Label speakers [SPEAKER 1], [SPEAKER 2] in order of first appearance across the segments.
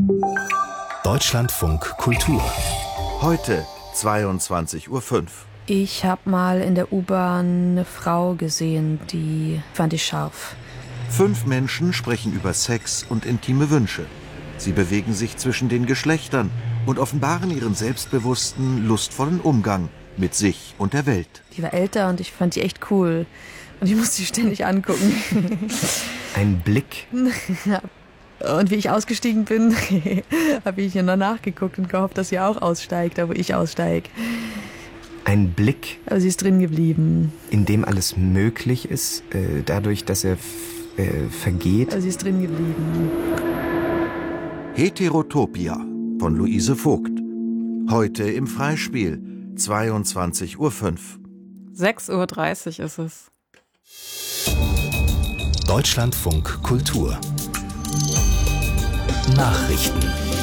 [SPEAKER 1] Deutschlandfunk Kultur.
[SPEAKER 2] Heute 22:05 Uhr.
[SPEAKER 3] Ich habe mal in der U-Bahn eine Frau gesehen, die fand ich scharf.
[SPEAKER 2] 5 Menschen sprechen über Sex und intime Wünsche. Sie bewegen sich zwischen den Geschlechtern und offenbaren ihren selbstbewussten, lustvollen Umgang mit sich und der Welt.
[SPEAKER 3] Die war älter und ich fand die echt cool. Und ich musste sie ständig angucken.
[SPEAKER 4] Ein Blick.
[SPEAKER 3] Und wie ich ausgestiegen bin, habe ich ihr noch nachgeguckt und gehofft, dass sie auch aussteigt, da wo ich aussteige.
[SPEAKER 4] Ein Blick.
[SPEAKER 3] Aber sie ist drin geblieben.
[SPEAKER 4] In dem alles möglich ist, dadurch, dass er vergeht.
[SPEAKER 3] Aber sie ist drin geblieben.
[SPEAKER 2] Heterotopia von Luise Vogt. Heute im Freispiel, 22:05 Uhr.
[SPEAKER 5] 6:30 Uhr ist es.
[SPEAKER 1] Deutschlandfunk Kultur. Nachrichten.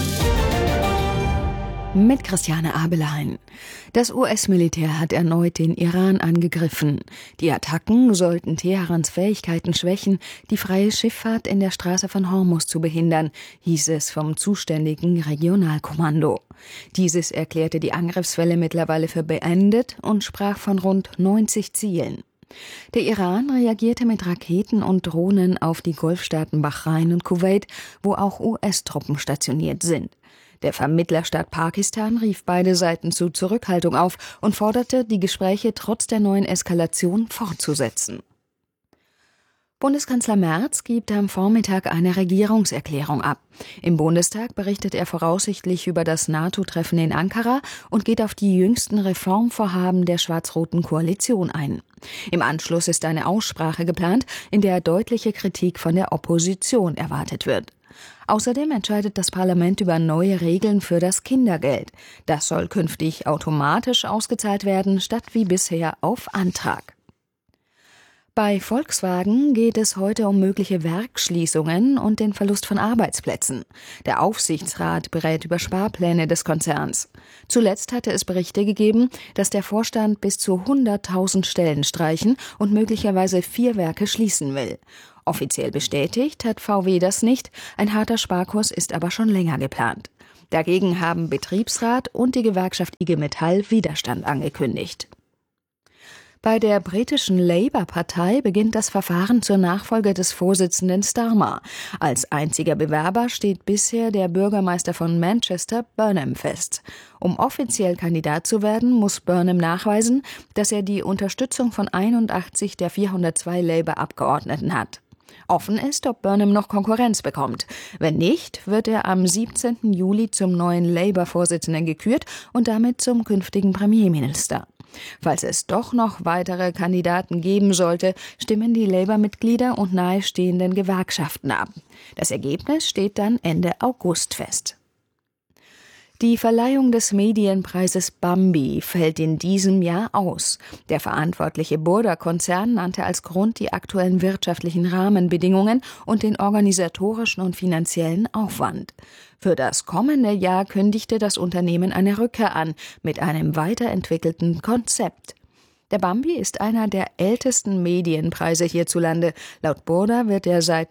[SPEAKER 6] Mit Christiane Abelein. Das US-Militär hat erneut den Iran angegriffen. Die Attacken sollten Teherans Fähigkeiten schwächen, die freie Schifffahrt in der Straße von Hormuz zu behindern, hieß es vom zuständigen Regionalkommando. Dieses erklärte die Angriffswelle mittlerweile für beendet und sprach von rund 90 Zielen. Der Iran reagierte mit Raketen und Drohnen auf die Golfstaaten Bahrain und Kuwait, wo auch US-Truppen stationiert sind. Der Vermittlerstaat Pakistan rief beide Seiten zu Zurückhaltung auf und forderte, die Gespräche trotz der neuen Eskalation fortzusetzen. Bundeskanzler Merz gibt am Vormittag eine Regierungserklärung ab. Im Bundestag berichtet er voraussichtlich über das NATO-Treffen in Ankara und geht auf die jüngsten Reformvorhaben der schwarz-roten Koalition ein. Im Anschluss ist eine Aussprache geplant, in der deutliche Kritik von der Opposition erwartet wird. Außerdem entscheidet das Parlament über neue Regeln für das Kindergeld. Das soll künftig automatisch ausgezahlt werden, statt wie bisher auf Antrag. Bei Volkswagen geht es heute um mögliche Werksschließungen und den Verlust von Arbeitsplätzen. Der Aufsichtsrat berät über Sparpläne des Konzerns. Zuletzt hatte es Berichte gegeben, dass der Vorstand bis zu 100.000 Stellen streichen und möglicherweise 4 Werke schließen will. Offiziell bestätigt hat VW das nicht, ein harter Sparkurs ist aber schon länger geplant. Dagegen haben Betriebsrat und die Gewerkschaft IG Metall Widerstand angekündigt. Bei der britischen Labour-Partei beginnt das Verfahren zur Nachfolge des Vorsitzenden Starmer. Als einziger Bewerber steht bisher der Bürgermeister von Manchester, Burnham, fest. Um offiziell Kandidat zu werden, muss Burnham nachweisen, dass er die Unterstützung von 81 der 402 Labour-Abgeordneten hat. Offen ist, ob Burnham noch Konkurrenz bekommt. Wenn nicht, wird er am 17. Juli zum neuen Labour-Vorsitzenden gekürt und damit zum künftigen Premierminister. Falls es doch noch weitere Kandidaten geben sollte, stimmen die Labour-Mitglieder und nahestehenden Gewerkschaften ab. Das Ergebnis steht dann Ende August fest. Die Verleihung des Medienpreises Bambi fällt in diesem Jahr aus. Der verantwortliche Burda-Konzern nannte als Grund die aktuellen wirtschaftlichen Rahmenbedingungen und den organisatorischen und finanziellen Aufwand. Für das kommende Jahr kündigte das Unternehmen eine Rückkehr an mit einem weiterentwickelten Konzept. Der Bambi ist einer der ältesten Medienpreise hierzulande. Laut Burda wird er seit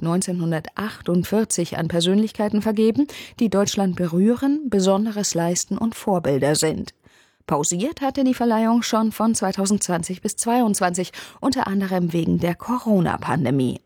[SPEAKER 6] 1948 an Persönlichkeiten vergeben, die Deutschland berühren, Besonderes leisten und Vorbilder sind. Pausiert hatte die Verleihung schon von 2020 bis 2022, unter anderem wegen der Corona-Pandemie.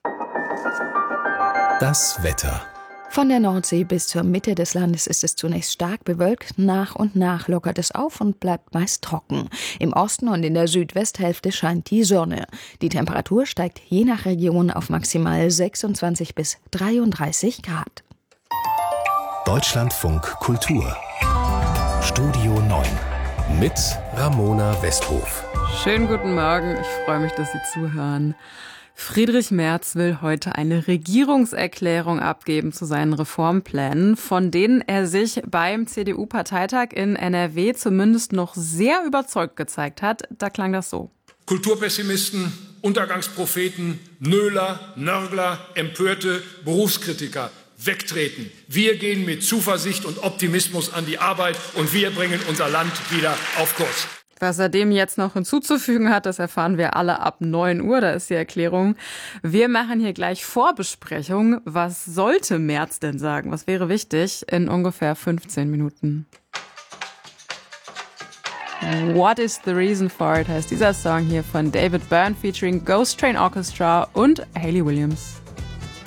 [SPEAKER 1] Das Wetter.
[SPEAKER 6] Von der Nordsee bis zur Mitte des Landes ist es zunächst stark bewölkt, nach und nach lockert es auf und bleibt meist trocken. Im Osten und in der Südwesthälfte scheint die Sonne. Die Temperatur steigt je nach Region auf maximal 26 bis 33 Grad.
[SPEAKER 1] Deutschlandfunk Kultur. Studio 9 mit Ramona Westhof.
[SPEAKER 5] Schönen guten Morgen, ich freue mich, dass Sie zuhören. Friedrich Merz will heute eine Regierungserklärung abgeben zu seinen Reformplänen, von denen er sich beim CDU-Parteitag in NRW zumindest noch sehr überzeugt gezeigt hat. Da klang das so.
[SPEAKER 7] Kulturpessimisten, Untergangspropheten, Nöler, Nörgler, Empörte, Berufskritiker wegtreten. Wir gehen mit Zuversicht und Optimismus an die Arbeit und wir bringen unser Land wieder auf Kurs.
[SPEAKER 5] Was er dem jetzt noch hinzuzufügen hat, das erfahren wir alle ab 9 Uhr, da ist die Erklärung. Wir machen hier gleich Vorbesprechung. Was sollte Merz denn sagen? Was wäre wichtig in ungefähr 15 Minuten? What is the reason for it heißt dieser Song hier von David Byrne featuring Ghost Train Orchestra und Hayley Williams.